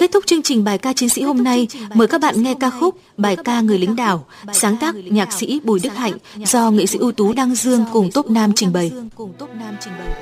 Kết thúc chương trình bài ca chiến sĩ hôm nay, mời các bạn nghe ca khúc Bài ca Người lính đảo, sáng tác nhạc sĩ Bùi Đức Hạnh do nghệ sĩ ưu tú Đăng Dương cùng Tốp Nam trình bày.